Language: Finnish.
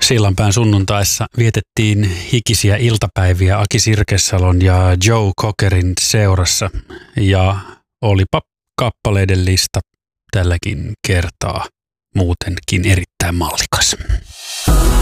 Sillanpään sunnuntaissa vietettiin hikisiä iltapäiviä Aki Sirkesalon ja Joe Cockerin seurassa ja olipa kappaleiden lista tälläkin kertaa muutenkin erittäin mallikas.